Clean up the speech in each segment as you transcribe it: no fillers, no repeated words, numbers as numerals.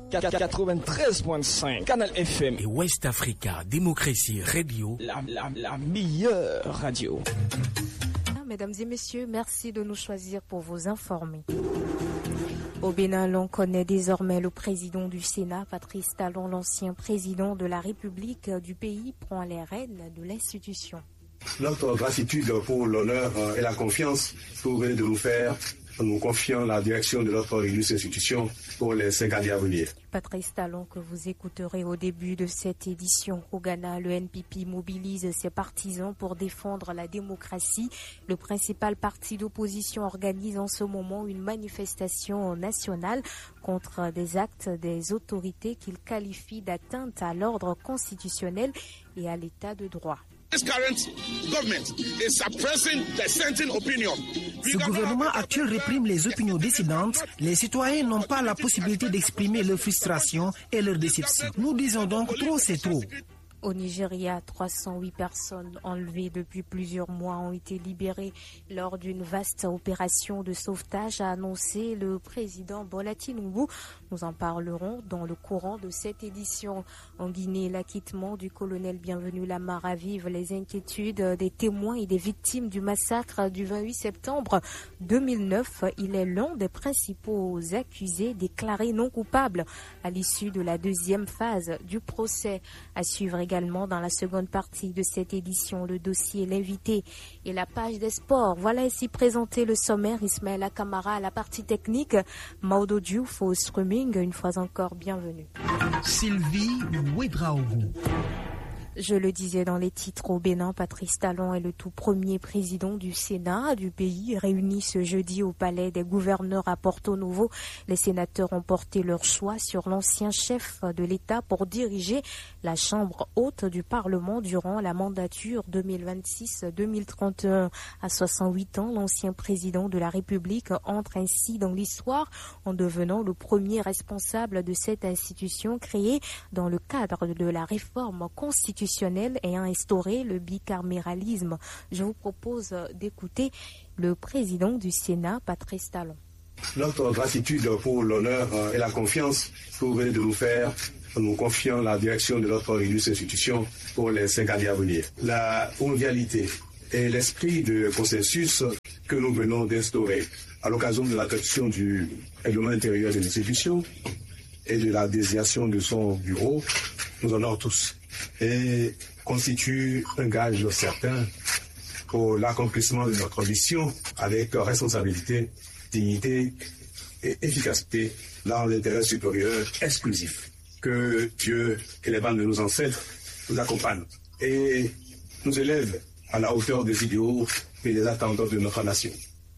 93.5 Canal FM et West Africa Démocratie Radio, la meilleure radio. Mesdames et messieurs, merci de nous choisir pour vous informer. Au Bénin, l'on connaît désormais le président du Sénat, Patrice Talon, l'ancien président de la République du pays, prend les rênes de l'institution. Notre gratitude pour l'honneur et la confiance que vous venez de nous faire en nous confiant la direction de notre illustre institution pour les 5 années à venir. Patrice Talon, que vous écouterez au début de cette édition. Au Ghana, le NPP mobilise ses partisans pour défendre la démocratie. Le principal parti d'opposition organise en ce moment une manifestation nationale contre des actes des autorités qu'il qualifie d'atteinte à l'ordre constitutionnel et à l'état de droit. Ce gouvernement actuel réprime les opinions dissidentes. Les citoyens n'ont pas la possibilité d'exprimer leur frustration et leur déception. Nous disons donc trop, c'est trop. Au Nigeria, 308 personnes enlevées depuis plusieurs mois ont été libérées lors d'une vaste opération de sauvetage, a annoncé le président Bola Tinubu. Nous en parlerons dans le courant de cette édition. En Guinée, l'acquittement du colonel Bienvenu Lamar ravive les inquiétudes des témoins et des victimes du massacre du 28 septembre 2009. Il est l'un des principaux accusés déclarés non coupables à l'issue de la deuxième phase du procès. À suivre également dans la seconde partie de cette édition, le dossier, l'invité et la page des sports. Voilà ici présenté le sommaire. Ismaël Kamara à la partie technique, Maudo Diouf au streaming. Une fois encore, bienvenue. Sylvie Ouedraogo. Je le disais dans les titres, au Bénin, Patrice Talon est le tout premier président du Sénat du pays, réuni ce jeudi au palais des gouverneurs à Porto Novo. Les sénateurs ont porté leur choix sur l'ancien chef de l'État pour diriger la chambre haute du Parlement durant la mandature 2026-2031. À 68 ans, l'ancien président de la République entre ainsi dans l'histoire en devenant le premier responsable de cette institution créée dans le cadre de la réforme constitutionnelle ayant instauré le bicamérisme. Je vous propose d'écouter le président du Sénat, Patrice Talon. Notre gratitude pour l'honneur et la confiance que vous venez de nous faire en nous confiant la direction de notre illustre institution pour les 5 années à venir. La convivialité et l'esprit de consensus que nous venons d'instaurer à l'occasion de l'adoption du règlement intérieur de l'institution et de la désignation de son bureau nous honorent tous et constitue un gage certain pour l'accomplissement de notre mission avec responsabilité, dignité et efficacité dans l'intérêt supérieur exclusif. Que Dieu et les bandes de nos ancêtres nous accompagnent et nous élèvent à la hauteur des idéaux et des attentes de notre nation.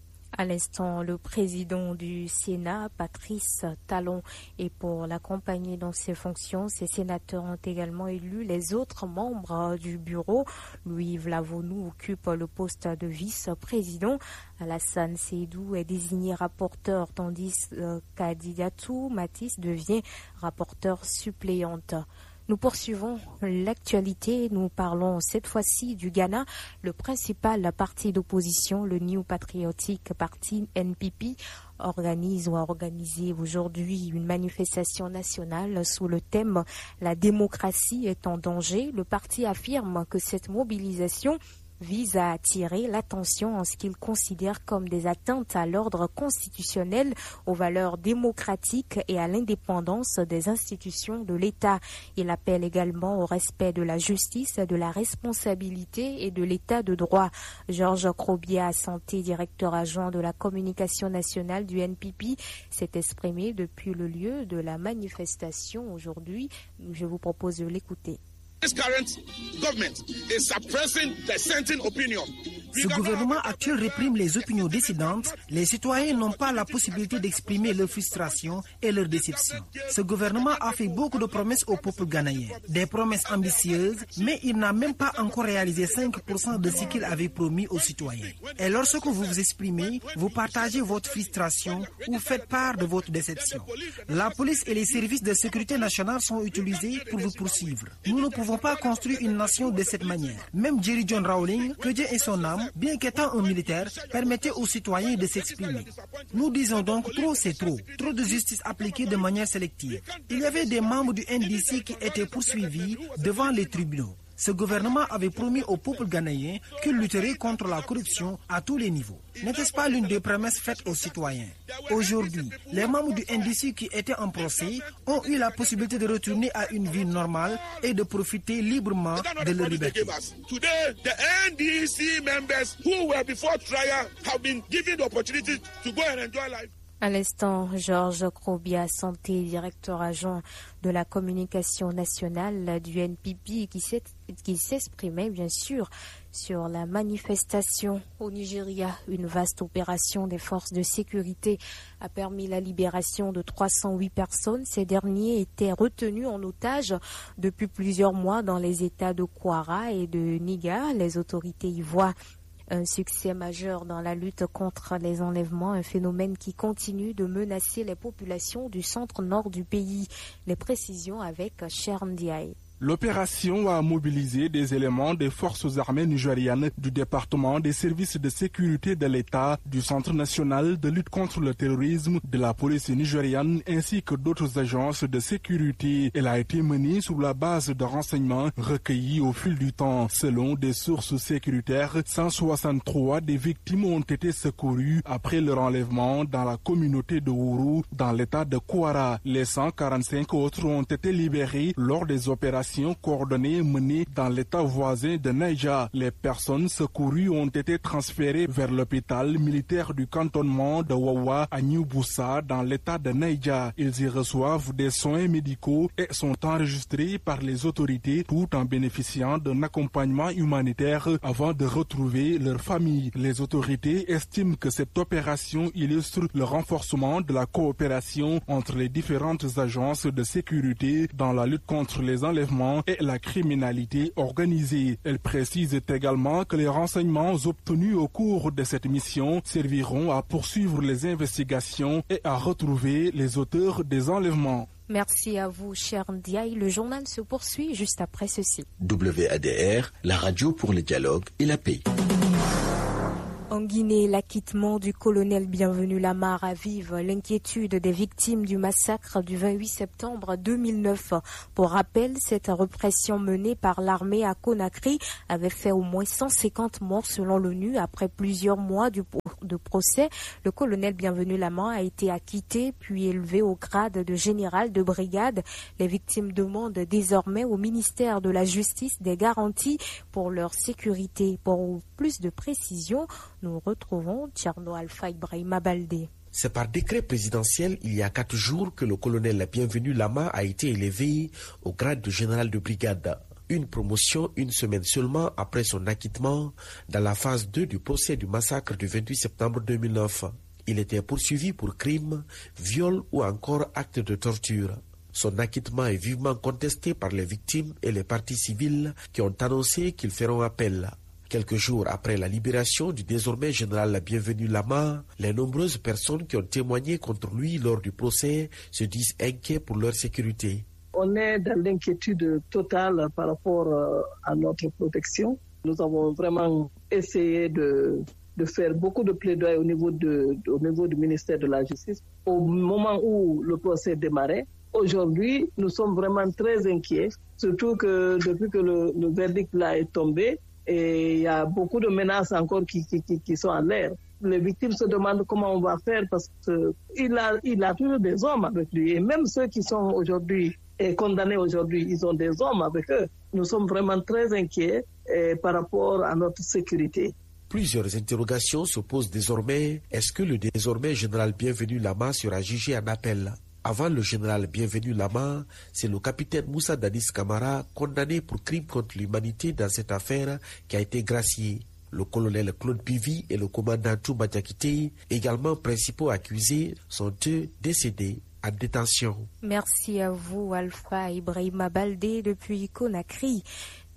À l'instant, le président du Sénat, Patrice Talon, et pour l'accompagner dans ses fonctions, ses sénateurs ont également élu les autres membres du bureau. Louis Vlavonou occupe le poste de vice-président. Alassane Seydou est désigné rapporteur, tandis qu'Adidatou Matisse devient rapporteur suppléante. Nous poursuivons l'actualité. Nous parlons cette fois-ci du Ghana. Le principal parti d'opposition, le New Patriotic Party NPP, organise ou a organisé aujourd'hui une manifestation nationale sous le thème « La démocratie est en danger ». Le parti affirme que cette mobilisation vise à attirer l'attention en ce qu'il considère comme des atteintes à l'ordre constitutionnel, aux valeurs démocratiques et à l'indépendance des institutions de l'État. Il appelle également au respect de la justice, de la responsabilité et de l'État de droit. Georges Krobia Santé, directeur adjoint de la communication nationale du NPP, s'est exprimé depuis le lieu de la manifestation aujourd'hui. Je vous propose de l'écouter. Ce gouvernement actuel réprime les opinions dissidentes. Les citoyens n'ont pas la possibilité d'exprimer leur frustration et leur déception. Ce gouvernement a fait beaucoup de promesses au peuple ghanéen. Des promesses ambitieuses, mais il n'a même pas encore réalisé 5% de ce qu'il avait promis aux citoyens. Et lorsque vous vous exprimez, vous partagez votre frustration ou faites part de votre déception. La police et les services de sécurité nationale sont utilisés pour vous poursuivre. Nous ne pouvons n'avons pas construit une nation de cette manière. Même Jerry John Rawling, que Dieu ait son âme, bien qu'étant un militaire, permettait aux citoyens de s'exprimer. Nous disons donc trop c'est trop. Trop de justice appliquée de manière sélective. Il y avait des membres du NDC qui étaient poursuivis devant les tribunaux. Ce gouvernement avait promis au peuple ghanéen qu'il lutterait contre la corruption à tous les niveaux. N'était-ce pas l'une des promesses faites aux citoyens? Aujourd'hui, les membres du NDC qui étaient en procès ont eu la possibilité de retourner à une vie normale et de profiter librement de leur liberté. Today, the NDC members who were before trial have been given the opportunity to go and enjoy life. À l'instant, Georges Krobia, santé, directeur adjoint de la communication nationale du NPP, qui s'exprimait bien sûr sur la manifestation au Nigeria. Une vaste opération des forces de sécurité a permis la libération de 308 personnes. Ces derniers étaient retenus en otage depuis plusieurs mois dans les États de Kwara et de Niger. Les autorités y voient un succès majeur dans la lutte contre les enlèvements, un phénomène qui continue de menacer les populations du centre-nord du pays. Les précisions avec Chern Diaye. L'opération a mobilisé des éléments des forces armées nigérianes, du département des services de sécurité de l'État, du Centre national de lutte contre le terrorisme, de la police nigériane ainsi que d'autres agences de sécurité. Elle a été menée sur la base de renseignements recueillis au fil du temps. Selon des sources sécuritaires, 163 des victimes ont été secourues après leur enlèvement dans la communauté de Ourou, dans l'État de Kwara. Les 145 autres ont été libérés lors des opérations coordonnées menées dans l'état voisin de Niger. Les personnes secourues ont été transférées vers l'hôpital militaire du cantonnement de Wawa à Niuboussa dans l'état de Niger. Ils y reçoivent des soins médicaux et sont enregistrés par les autorités tout en bénéficiant d'un accompagnement humanitaire avant de retrouver leur famille. Les autorités estiment que cette opération illustre le renforcement de la coopération entre les différentes agences de sécurité dans la lutte contre les enlèvements et la criminalité organisée. Elle précise également que les renseignements obtenus au cours de cette mission serviront à poursuivre les investigations et à retrouver les auteurs des enlèvements. Merci à vous, Chern Diaye. Le journal se poursuit juste après ceci. WADR, la radio pour le dialogue et la paix. En Guinée, l'acquittement du colonel Bienvenu Lama ravive l'inquiétude des victimes du massacre du 28 septembre 2009. Pour rappel, cette répression menée par l'armée à Conakry avait fait au moins 150 morts selon l'ONU. Après plusieurs mois de procès, le colonel Bienvenu Lama a été acquitté puis élevé au grade de général de brigade. Les victimes demandent désormais au ministère de la Justice des garanties pour leur sécurité. Pour plus de précisions, nous retrouvons Tcherno Alpha Ibrahima Baldé. C'est par décret présidentiel, il y a 4 jours, que le colonel Bienvenu Lama a été élevé au grade de général de brigade. Une promotion une semaine seulement après son acquittement dans la phase 2 du procès du massacre du 28 septembre 2009. Il était poursuivi pour crime, viol ou encore acte de torture. Son acquittement est vivement contesté par les victimes et les parties civiles qui ont annoncé qu'ils feront appel. Quelques jours après la libération du désormais général Bienvenu Lama, les nombreuses personnes qui ont témoigné contre lui lors du procès se disent inquiets pour leur sécurité. On est dans l'inquiétude totale par rapport à notre protection. Nous avons vraiment essayé de faire beaucoup de plaidoyer au niveau du ministère de la Justice au moment où le procès démarrait. Aujourd'hui, nous sommes vraiment très inquiets, surtout que depuis que le verdict là est tombé, et il y a beaucoup de menaces encore qui sont en l'air. Les victimes se demandent comment on va faire parce qu'il a toujours des hommes avec lui. Et même ceux qui sont aujourd'hui condamnés aujourd'hui, ils ont des hommes avec eux. Nous sommes vraiment très inquiets par rapport à notre sécurité. Plusieurs interrogations se posent désormais. Est-ce que le désormais général Bienvenu Lama sera jugé en appel? Avant le général Bienvenu Lama, c'est le capitaine Moussa Dadis Camara, condamné pour crime contre l'humanité dans cette affaire, qui a été gracié. Le colonel Claude Pivi et le commandant Toumba Diakité, également principaux accusés, sont eux décédés en détention. Merci à vous, Alpha Ibrahima Baldé, depuis Conakry.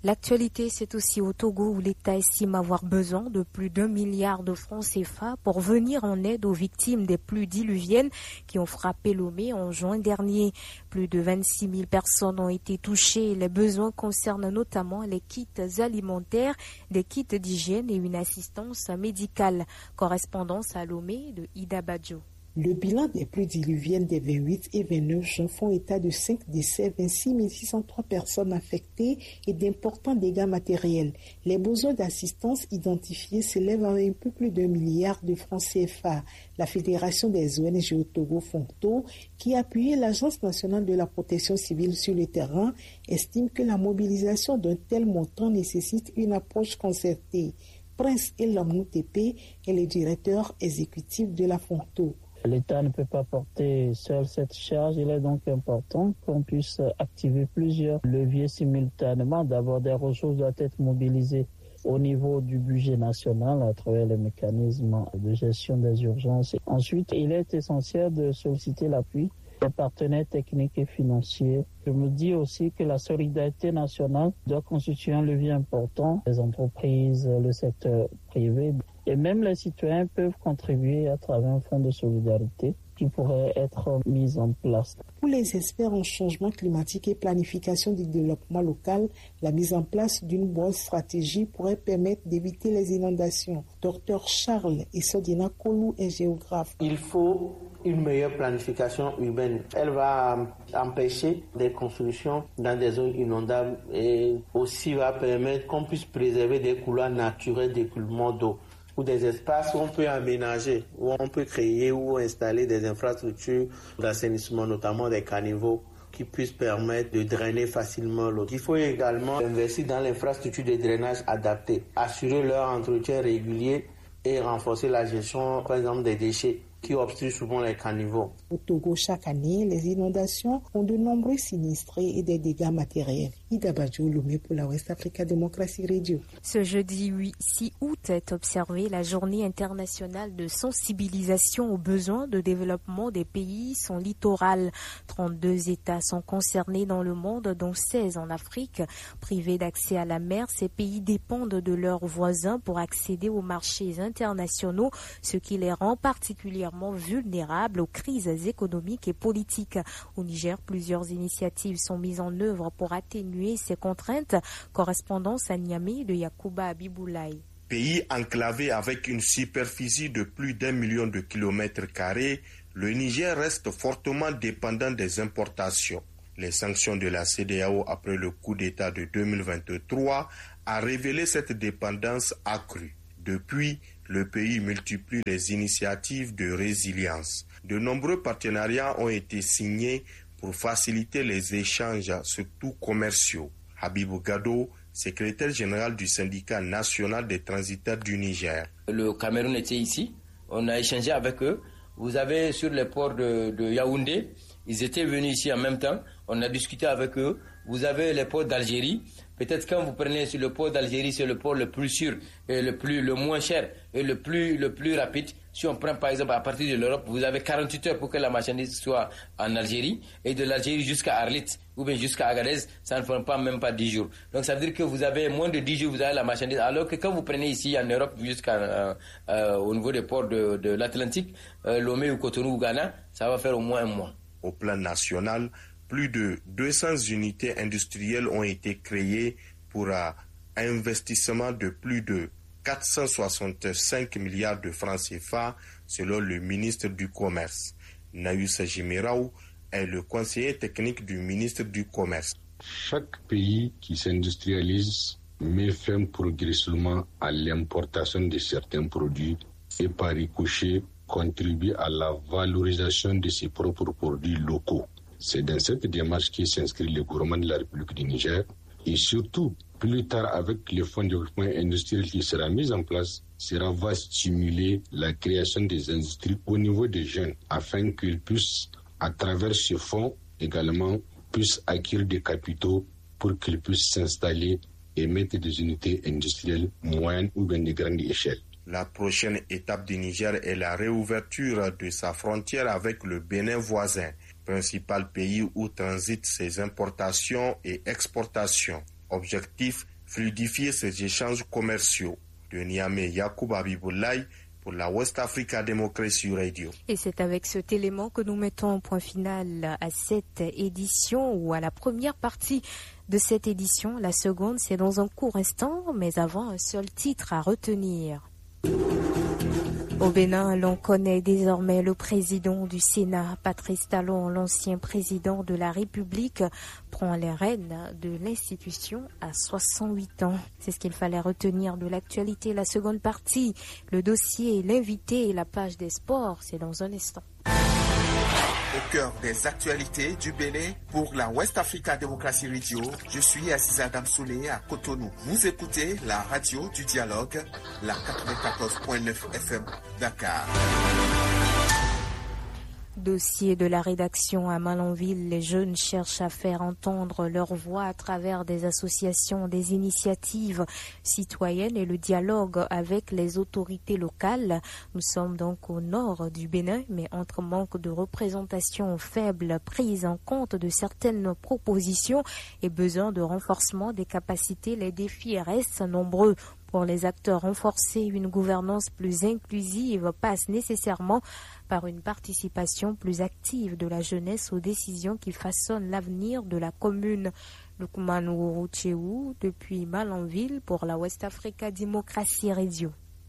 L'actualité, c'est aussi au Togo où l'État estime avoir besoin de plus d'1 milliard de francs CFA pour venir en aide aux victimes des pluies diluviennes qui ont frappé Lomé en juin dernier. Plus de 26 000 personnes ont été touchées. Les besoins concernent notamment les kits alimentaires, des kits d'hygiène et une assistance médicale. Correspondance à Lomé de Ida Badjo. Le bilan des pluies diluviennes des 28 et 29 juin font état de 5 décès, 26 603 personnes affectées et d'importants dégâts matériels. Les besoins d'assistance identifiés s'élèvent à un peu plus d'1 milliard de francs CFA. La Fédération des ONG au Togo, FONCTO, qui a appuyé l'Agence nationale de la protection civile sur le terrain, estime que la mobilisation d'un tel montant nécessite une approche concertée. Prince Elamnou Tepe est le directeur exécutif de la FONCTO. L'État ne peut pas porter seul cette charge. Il est donc important qu'on puisse activer plusieurs leviers simultanément. D'abord, des ressources doivent être mobilisées au niveau du budget national à travers les mécanismes de gestion des urgences. Ensuite, il est essentiel de solliciter l'appui des partenaires techniques et financiers. Je me dis aussi que la solidarité nationale doit constituer un levier important. Les entreprises, le secteur privé et même les citoyens peuvent contribuer à travers un fonds de solidarité qui pourrait être mis en place. Pour les experts en changement climatique et planification du développement local, la mise en place d'une bonne stratégie pourrait permettre d'éviter les inondations. Dr Charles Isodina Kolou est géographe. Il faut une meilleure planification urbaine. Elle va empêcher des constructions dans des zones inondables et aussi va permettre qu'on puisse préserver des couloirs naturels d'écoulement d'eau ou des espaces où on peut aménager, où on peut créer ou installer des infrastructures d'assainissement, notamment des caniveaux qui puissent permettre de drainer facilement l'eau. Il faut également investir dans l'infrastructure de drainage adaptée, assurer leur entretien régulier et renforcer la gestion, par exemple, des déchets qui obstruent souvent les caniveaux. Au Togo, chaque année, les inondations ont de nombreux sinistrés et des dégâts matériels. Ida Badjo, Lomé pour la West Africa Democracy Radio. Ce jeudi 6 août est observée la journée internationale de sensibilisation aux besoins de développement des pays son littoral. 32 États sont concernés dans le monde, dont 16 en Afrique. Privés d'accès à la mer, ces pays dépendent de leurs voisins pour accéder aux marchés internationaux, ce qui les rend particulièrement vulnérables aux crises économiques et politiques. Au Niger, plusieurs initiatives sont mises en œuvre pour atténuer ces contraintes. Correspondance à Niamey de Yacouba Abiboulaye. Pays enclavé avec une superficie de plus d'1 million de kilomètres carrés, le Niger reste fortement dépendant des importations. Les sanctions de la CEDEAO après le coup d'État de 2023 a révélé cette dépendance accrue. Depuis, le pays multiplie les initiatives de résilience. De nombreux partenariats ont été signés pour faciliter les échanges, surtout commerciaux. Habibou Gado, secrétaire général du syndicat national des transitaires du Niger. Le Cameroun était ici, on a échangé avec eux. Vous avez sur les ports de Yaoundé, ils étaient venus ici en même temps, on a discuté avec eux. Vous avez les ports d'Algérie. Peut-être quand vous prenez sur le port d'Algérie, c'est le port le plus sûr, et le moins cher et le plus rapide. Si on prend par exemple à partir de l'Europe, vous avez 48 heures pour que la marchandise soit en Algérie, et de l'Algérie jusqu'à Arlit ou bien jusqu'à Agadez, ça ne prend même pas 10 jours. Donc ça veut dire que vous avez moins de 10 jours, vous avez la marchandise. Alors que quand vous prenez ici en Europe au niveau des ports de l'Atlantique, Lomé ou Cotonou ou Ghana, ça va faire au moins un mois. Au plan national, plus de 200 unités industrielles ont été créées pour un investissement de plus de 465 milliards de francs CFA, selon le ministre du Commerce. Naïoussa Jimiraou est le conseiller technique du ministre du Commerce. Chaque pays qui s'industrialise met fin progressivement à l'importation de certains produits et par ricochet contribue à la valorisation de ses propres produits locaux. C'est dans cette démarche qui s'inscrit le gouvernement de la République du Niger et surtout, plus tard avec le fonds de développement industriel qui sera mis en place, va stimuler la création des industries au niveau des jeunes afin qu'ils puissent, à travers ce fonds également, puissent acquérir des capitaux pour qu'ils puissent s'installer et mettre des unités industrielles moyennes ou bien de grande échelle. La prochaine étape du Niger est la réouverture de sa frontière avec le Bénin voisin, principal pays où transitent ses importations et exportations. Objectif, fluidifier ces échanges commerciaux. De Niamey, Yacoub Abiboulaye pour la West Africa Democracy Radio. Et c'est avec cet élément que nous mettons un point final à cette édition ou à la première partie de cette édition. La seconde, c'est dans un court instant, mais avant, un seul titre à retenir. Au Bénin, l'on connaît désormais le président du Sénat, Patrice Talon, l'ancien président de la République, prend les rênes de l'institution à 68 ans. C'est ce qu'il fallait retenir de l'actualité. La seconde partie, le dossier, l'invité et la page des sports, c'est dans un instant. Au cœur des actualités du Bénin pour la West Africa Democracy Radio, je suis Aziza Damsoulé à Cotonou. Vous écoutez la radio du dialogue, la 94.9 FM Dakar. Dossier de la rédaction à Malanville, les jeunes cherchent à faire entendre leur voix à travers des associations, des initiatives citoyennes et le dialogue avec les autorités locales. Nous sommes donc au nord du Bénin, mais entre manque de représentation faible, prise en compte de certaines propositions et besoin de renforcement des capacités, les défis restent nombreux. Pour les acteurs renforcés, une gouvernance plus inclusive passe nécessairement par une participation plus active de la jeunesse aux décisions qui façonnent l'avenir de la commune. Lukman Ouroucheou, depuis Malanville pour la West Africa Democracy Radio.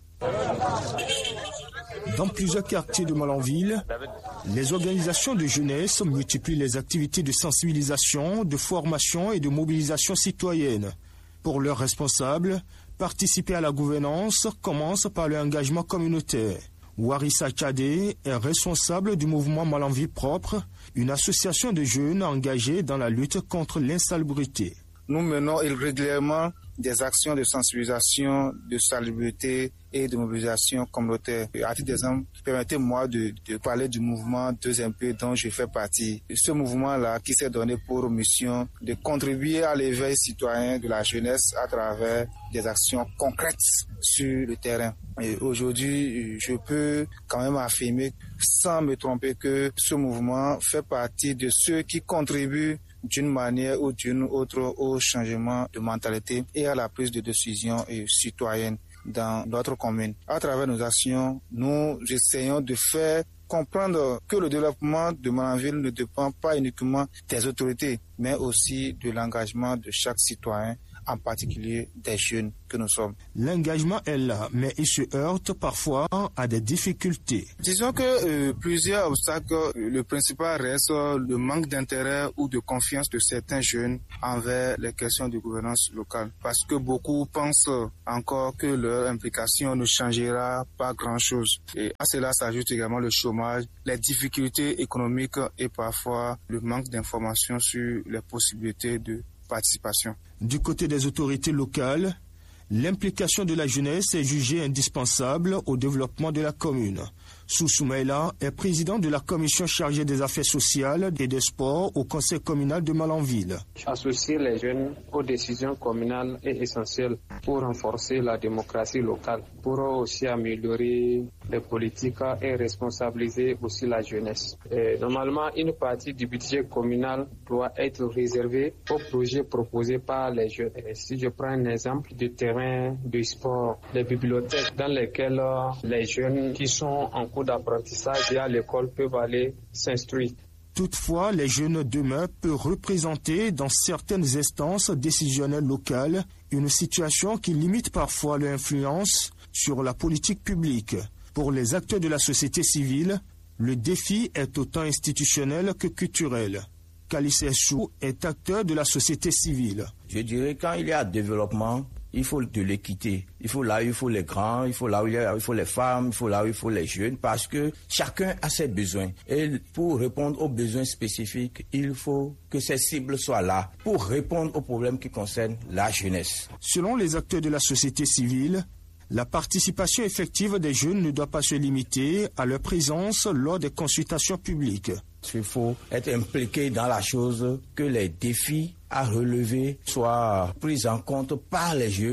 Dans plusieurs quartiers de Malanville, les organisations de jeunesse multiplient les activités de sensibilisation, de formation et de mobilisation citoyenne. Pour leurs responsables, participer à la gouvernance commence par l'engagement communautaire. Warissa Tchadé est responsable du mouvement Malanville Propre, une association de jeunes engagés dans la lutte contre l'insalubrité. Nous menons régulièrement des actions de sensibilisation, de salubrité et de mobilisation communautaire. À titre d'exemple, permettez-moi de parler du mouvement 2MP dont je fais partie. Ce mouvement-là qui s'est donné pour mission de contribuer à l'éveil citoyen de la jeunesse à travers des actions concrètes sur le terrain. Et aujourd'hui, je peux quand même affirmer sans me tromper que ce mouvement fait partie de ceux qui contribuent d'une manière ou d'une autre au changement de mentalité et à la prise de décision citoyenne dans notre commune. À travers nos actions, nous essayons de faire comprendre que le développement de Malanville ne dépend pas uniquement des autorités, mais aussi de l'engagement de chaque citoyen, en particulier des jeunes que nous sommes. L'engagement est là, mais il se heurte parfois à des difficultés. Disons que plusieurs obstacles, le principal reste le manque d'intérêt ou de confiance de certains jeunes envers les questions de gouvernance locale. Parce que beaucoup pensent encore que leur implication ne changera pas grand-chose. Et à cela s'ajoute également le chômage, les difficultés économiques et parfois le manque d'informations sur les possibilités de participation. Du côté des autorités locales, l'implication de la jeunesse est jugée indispensable au développement de la commune. Soumaïla est président de la commission chargée des affaires sociales et des sports au conseil communal de Malanville. Associer les jeunes aux décisions communales est essentiel pour renforcer la démocratie locale, pour aussi améliorer les politiques et responsabiliser aussi la jeunesse. Et normalement, une partie du budget communal doit être réservée aux projets proposés par les jeunes. Et si je prends un exemple du terrain de sport, les bibliothèques dans lesquelles les jeunes qui sont en cours d'apprentissage et à l'école peuvent aller s'instruire. Toutefois, les jeunes demeurent peu représentés dans certaines instances décisionnelles locales, une situation qui limite parfois leur influence sur la politique publique. Pour les acteurs de la société civile, le défi est autant institutionnel que culturel. Kalissé Sou est acteur de la société civile. Je dirais quand il y a développement, il faut de l'équité. Il faut là où il faut les grands, il faut là où il faut les femmes, il faut là où il faut les jeunes, parce que chacun a ses besoins. Et pour répondre aux besoins spécifiques, il faut que ces cibles soient là pour répondre aux problèmes qui concernent la jeunesse. Selon les acteurs de la société civile, la participation effective des jeunes ne doit pas se limiter à leur présence lors des consultations publiques. Il faut être impliqué dans la chose, que les défis à relever soient pris en compte par les jeunes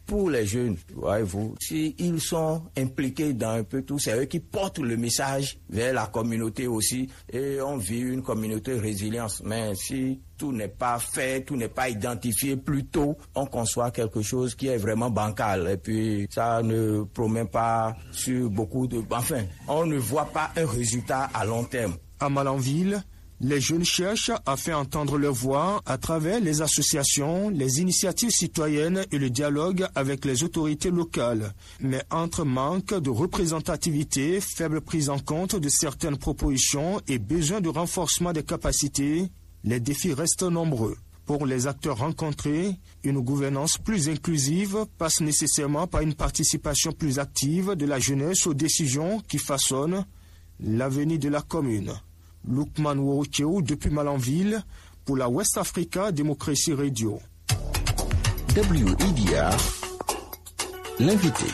pour les jeunes, voyez-vous, s'ils sont impliqués dans un peu tout, c'est eux qui portent le message vers la communauté aussi. Et on vit une communauté résilience. Mais si tout n'est pas fait, tout n'est pas identifié plus tôt, on conçoit quelque chose qui est vraiment bancal. Et puis, ça ne promet pas sur beaucoup de... Enfin, on ne voit pas un résultat à long terme. À Malanville, les jeunes cherchent à faire entendre leur voix à travers les associations, les initiatives citoyennes et le dialogue avec les autorités locales. Mais entre manque de représentativité, faible prise en compte de certaines propositions et besoin de renforcement des capacités, les défis restent nombreux. Pour les acteurs rencontrés, une gouvernance plus inclusive passe nécessairement par une participation plus active de la jeunesse aux décisions qui façonnent l'avenir de la commune. Lukman Worokeou depuis Malanville pour la West Africa Democracy Radio. WIDR, l'invité.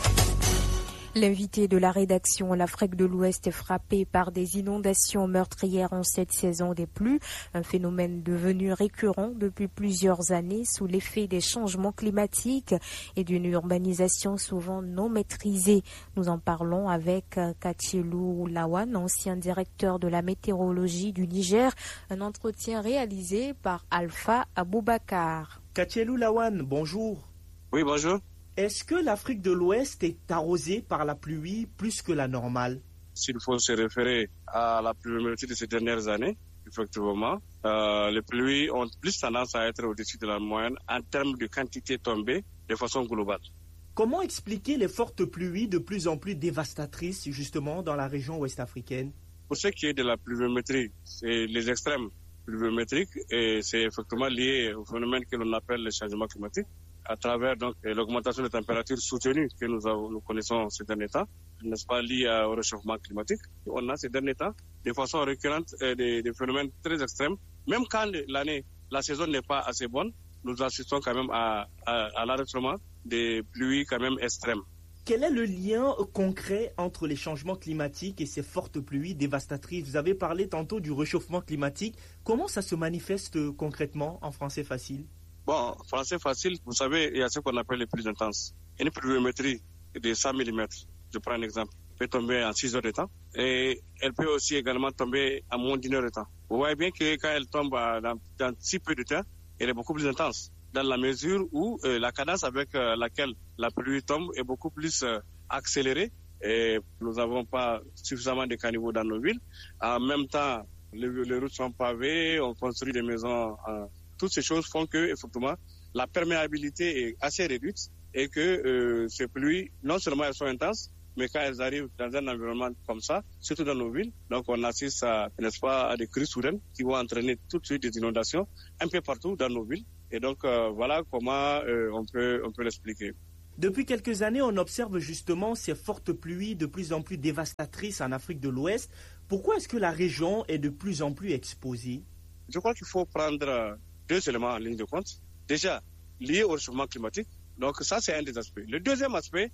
L'invité de la rédaction, l'Afrique de l'Ouest est frappée par des inondations meurtrières en cette saison des pluies, un phénomène devenu récurrent depuis plusieurs années sous l'effet des changements climatiques et d'une urbanisation souvent non maîtrisée. Nous en parlons avec Kachelou Lawan, ancien directeur de la météorologie du Niger, un entretien réalisé par Alpha Aboubakar. Kachelou Lawan, bonjour. Oui, bonjour. Est-ce que l'Afrique de l'Ouest est arrosée par la pluie plus que la normale? S'il faut se référer à la pluviométrie de ces dernières années, effectivement, les pluies ont plus tendance à être au-dessus de la moyenne en termes de quantité tombée de façon globale. Comment expliquer les fortes pluies de plus en plus dévastatrices justement dans la région ouest-africaine? Pour ce qui est de la pluviométrie, c'est les extrêmes pluviométriques et c'est effectivement lié au phénomène que l'on appelle le changement climatique, à travers donc l'augmentation des températures soutenues que nous connaissons ces derniers temps, n'est-ce pas, liées au réchauffement climatique. On a ces derniers temps, de façon récurrente, des phénomènes très extrêmes. Même quand la saison n'est pas assez bonne, nous assistons quand même à l'arrêtement des pluies quand même extrêmes. Quel est le lien concret entre les changements climatiques et ces fortes pluies dévastatrices? Vous avez parlé tantôt du réchauffement climatique. Comment ça se manifeste concrètement en français facile? Bon, français facile, vous savez, il y a ce qu'on appelle les pluies intenses. Une pluviométrie de 100 mm, je prends un exemple, peut tomber en 6 heures de temps et elle peut aussi également tomber en moins d'1 heure de temps. Vous voyez bien que quand elle tombe dans si peu de temps, elle est beaucoup plus intense, dans la mesure où la cadence avec laquelle la pluie tombe est beaucoup plus accélérée et nous n'avons pas suffisamment de caniveaux dans nos villes. En même temps, les routes sont pavées, on construit des maisons. Toutes ces choses font que, effectivement, la perméabilité est assez réduite et que ces pluies, non seulement elles sont intenses, mais quand elles arrivent dans un environnement comme ça, surtout dans nos villes, donc on assiste à, n'est-ce pas, à des crues soudaines qui vont entraîner tout de suite des inondations un peu partout dans nos villes. Et donc voilà comment on peut l'expliquer. Depuis quelques années, on observe justement ces fortes pluies de plus en plus dévastatrices en Afrique de l'Ouest. Pourquoi est-ce que la région est de plus en plus exposée? Je crois qu'il faut prendre 2 éléments en ligne de compte. Déjà, lié au réchauffement climatique. Donc ça, c'est un des aspects. Le deuxième aspect,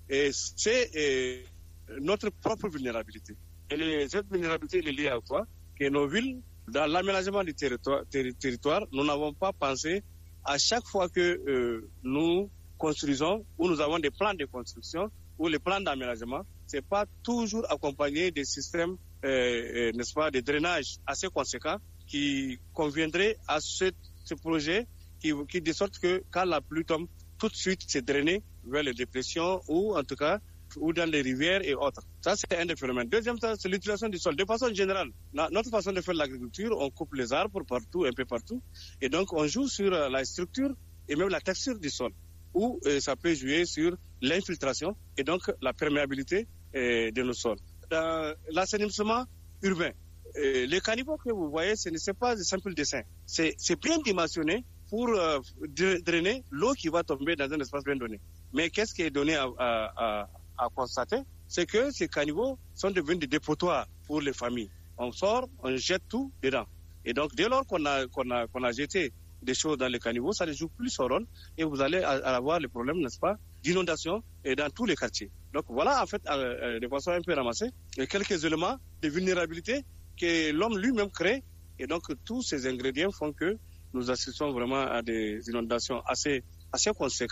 c'est notre propre vulnérabilité. Et cette vulnérabilité est liée à quoi? Que nos villes, dans l'aménagement du territoire, nous n'avons pas pensé à chaque fois que nous construisons ou nous avons des plans de construction ou les plans d'aménagement, c'est pas toujours accompagné des systèmes, n'est-ce pas, de drainage assez conséquents qui conviendrait à ce projet qui de sorte que quand la pluie tombe, tout de suite c'est drainé vers les dépressions ou en tout cas ou dans les rivières et autres. Ça c'est un des phénomènes. Deuxième, c'est l'utilisation du sol. De façon générale, notre façon de faire l'agriculture, on coupe les arbres partout, un peu partout, et donc on joue sur la structure et même la texture du sol, où ça peut jouer sur l'infiltration et donc la perméabilité de nos sols. Dans l'assainissement urbain, les caniveaux que vous voyez, ce n'est pas de simples dessins. C'est bien dimensionné pour drainer l'eau qui va tomber dans un espace bien donné. Mais qu'est-ce qui est donné à constater? C'est que ces caniveaux sont devenus des dépotoirs pour les familles. On sort, on jette tout dedans. Et donc, dès lors qu'on a jeté des choses dans les caniveaux, ça ne joue plus son rôle et vous allez avoir le problème, n'est-ce pas, d'inondation dans tous les quartiers. Donc voilà, en fait, de façon un peu ramassée, quelques éléments de vulnérabilité que l'homme lui-même crée. Et donc, tous ces ingrédients font que nous assistons vraiment à des inondations assez conséquentes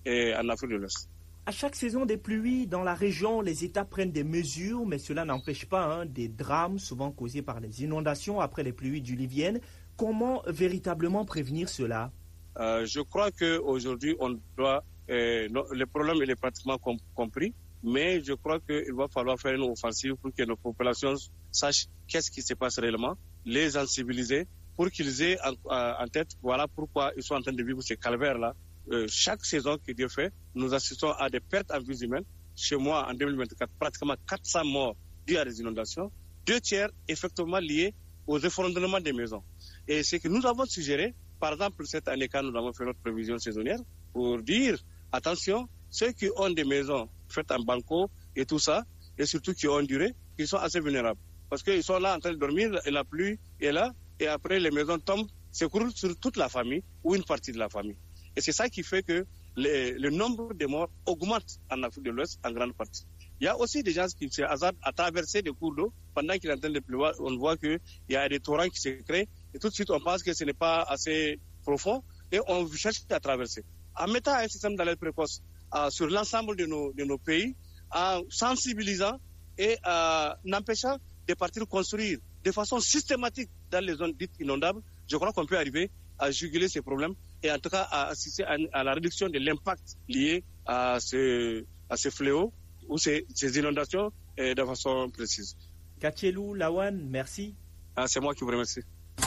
en Afrique de l'Ouest. À chaque saison des pluies dans la région, les États prennent des mesures, mais cela n'empêche pas des drames souvent causés par les inondations après les pluies diluviennes. Comment véritablement prévenir cela? Je crois qu'aujourd'hui, on doit... le problème il est pratiquement compris, mais je crois qu'il va falloir faire une offensive pour que nos populations sachent qu'est-ce qui se passe réellement, les sensibiliser pour qu'ils aient en tête voilà pourquoi ils sont en train de vivre ces calvaires-là. Chaque saison que Dieu fait, nous assistons à des pertes en vies humaines. Chez moi, en 2024, pratiquement 400 morts dues à des inondations, 2/3 effectivement liés aux effondrements des maisons. Et ce que nous avons suggéré, par exemple, cette année quand nous avons fait notre prévision saisonnière, pour dire, attention, ceux qui ont des maisons faites en banco et tout ça, et surtout qui ont duré, ils sont assez vulnérables. Parce qu'ils sont là en train de dormir, et la pluie est là, et après les maisons tombent, s'écroulent sur toute la famille ou une partie de la famille. Et c'est ça qui fait que le nombre de morts augmente en Afrique de l'Ouest en grande partie. Il y a aussi des gens qui se hasardent à traverser des cours d'eau pendant qu'il est en train de pleuvoir. On voit qu'il y a des torrents qui se créent et tout de suite on pense que ce n'est pas assez profond et on cherche à traverser. En mettant un système d'alerte précoce sur l'ensemble de nos pays, en sensibilisant et en empêchant de partir construire de façon systématique dans les zones dites inondables, je crois qu'on peut arriver à juguler ces problèmes et en tout cas à assister à la réduction de l'impact lié à ces fléaux ou ces inondations de façon précise. Katchelou Lawan, merci. C'est moi qui vous remercie.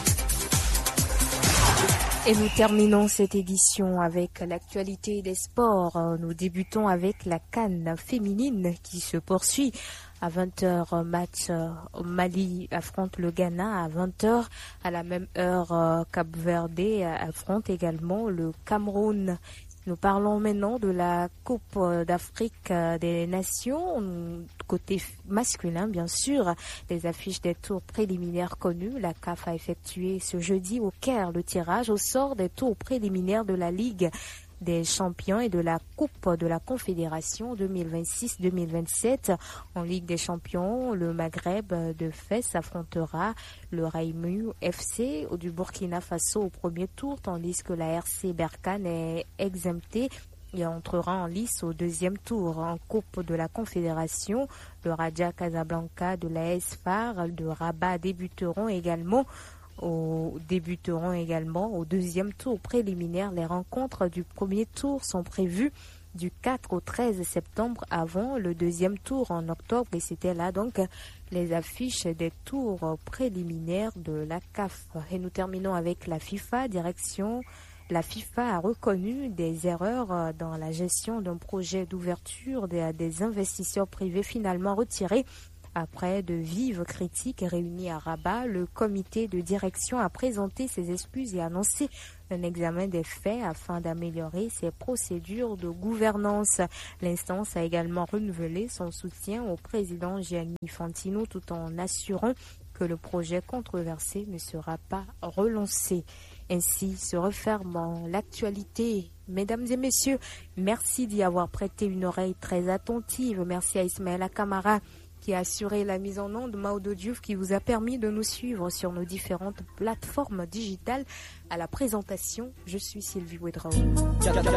Et nous terminons cette édition avec l'actualité des sports. Nous débutons avec la CAN féminine qui se poursuit. À 20h, match Mali affronte le Ghana. À 20h, à la même heure, Cap-Verde affronte également le Cameroun. Nous parlons maintenant de la Coupe d'Afrique des Nations, côté masculin bien sûr. Les affiches des tours préliminaires connus. La CAF a effectué ce jeudi au Caire le tirage au sort des tours préliminaires de la Ligue des champions et de la Coupe de la Confédération 2026-2027. En Ligue des champions, le Maghreb de Fès affrontera le Raimou FC du Burkina Faso au premier tour, tandis que la RC Berkane est exemptée et entrera en lice au deuxième tour. En Coupe de la Confédération, le Raja Casablanca de l'AS FAR de Rabat débuteront également au deuxième tour préliminaire. Les rencontres du premier tour sont prévues du 4 au 13 septembre avant le deuxième tour en octobre. Et c'était là donc les affiches des tours préliminaires de la CAF. Et nous terminons avec la FIFA. La FIFA a reconnu des erreurs dans la gestion d'un projet d'ouverture des investisseurs privés finalement retirés. Après de vives critiques réunies à Rabat, le comité de direction a présenté ses excuses et annoncé un examen des faits afin d'améliorer ses procédures de gouvernance. L'instance a également renouvelé son soutien au président Gianni Infantino tout en assurant que le projet controversé ne sera pas relancé. Ainsi se referme l'actualité. Mesdames et messieurs, merci d'y avoir prêté une oreille très attentive. Merci à Ismaël Kamara qui a assuré la mise en onde, Maudo Diouf qui vous a permis de nous suivre sur nos différentes plateformes digitales. À la présentation, je suis Sylvie Ouedraogo.